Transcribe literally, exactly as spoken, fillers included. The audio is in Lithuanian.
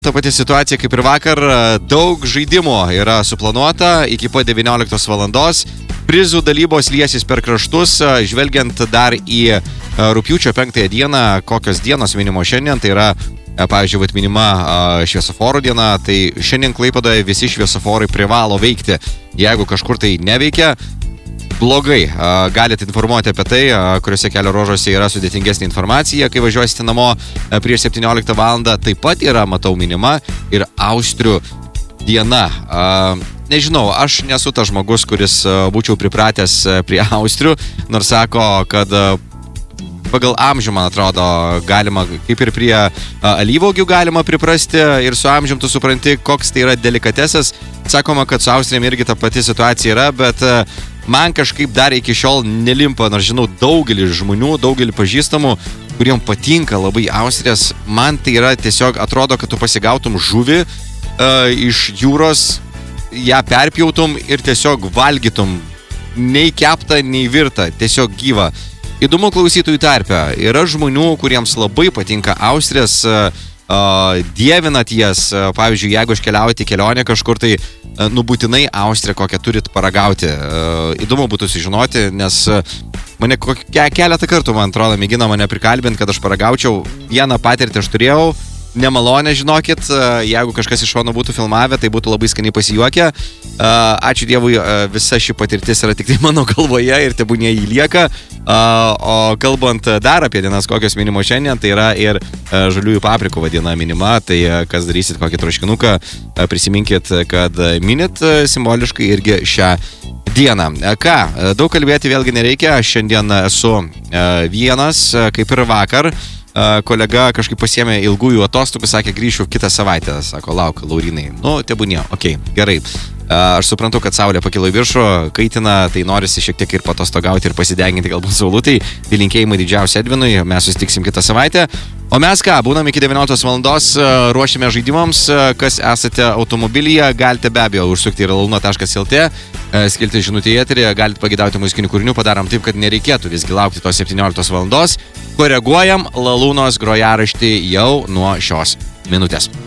Ta pati situacija kaip ir vakar, daug žaidimų yra suplanuota iki pat devynioliktos valandos. Prizų dalybos liesis per kraštus, žvelgiant dar į rugpjūčio penktąją dieną, kokios dienos minimo šiandien, tai yra, pavyzdžiui, vat minima šviesoforų diena, tai šiandien Klaipėdoje visi šviesoforai privalo veikti. Jeigu kažkur tai neveikia, blogai. Galite informuoti apie tai, kuriuose kelio ruožuose yra sudėtingesnė informacija. Kai važiuosite namo prieš septynioliktą valandą, taip pat yra, matau, minima ir Austrių diena. Nežinau, aš nesu tas žmogus, kuris būčiau pripratęs prie Austrių, nors sako, kad pagal amžių, man atrodo, galima, kaip ir prie alyvuogių galima priprasti ir su amžium tu supranti, koks tai yra delikatesas. Sakoma, kad su Austrijam irgi ta pati situacija yra, bet man kažkaip dar iki šiol nelimpa, nors žinau daugelį žmonių, daugelį pažįstamų, kuriem patinka labai Austrijas. Man tai yra tiesiog, atrodo, kad tu pasigautum žuvį uh, iš jūros, ją perpjautum ir tiesiog valgytum. Nei keptą, nei virtą, tiesiog gyvą. Įdomu klausytojų tarpe. Yra žmonių, kuriems labai patinka Austrijas, uh, uh, dievinat jas. Uh, pavyzdžiui, jeigu aš keliauju į kelionę kažkur, tai uh, nu būtinai Austriją kokią turit paragauti. Uh, įdomu būtų sužinoti, nes uh, mane kokia, keletą kartų, man atrodo, mėgina mane prikalbinti, kad aš paragaučiau. Vieną patirtį aš turėjau. Nemalonę, žinokit, jeigu kažkas iš šono būtų filmavę, tai būtų labai skaniai pasijuokę. Ačiū Dievui, visa ši patirtis yra tik tai mano galvoje ir tebūnie jį lieka. O kalbant dar apie dienas, kokios minimo šiandien, tai yra ir žaliųjų paprikų diena minima. Tai kas darysit kokį troškinuką, prisiminkit, kad minit simboliškai irgi šią dieną. Ką, daug kalbėti vėlgi nereikia. Šiandien esu vienas, kaip ir vakar. Kolega kažkaip pasiėmė ilgųjų atostogų, sakė, grįšiu kitą savaitę. Sako, lauk, Laurinai. Nu, tebūnie, okei, okay, gerai. Aš suprantu, kad saulė pakilo į viršų, kaitina, tai norisi šiek tiek ir patostogauti ir pasideginti galbūt saulutai. Tai linkėjimai didžiausia Edvinui, mes susitiksim kitą savaitę. O mes ką, būnam iki devynioliktos valandos, ruošime žaidimams, kas esate automobilyje, galite be abejo užsukti į lalūno taškas lt, skilti žinutę į eterį, galite pagidauti muzikinių kūrinių, padarom taip, kad nereikėtų visgi laukti tos septynioliktos valandos. Koreguojam Lalūnos grojaraštį jau nuo šios minutės.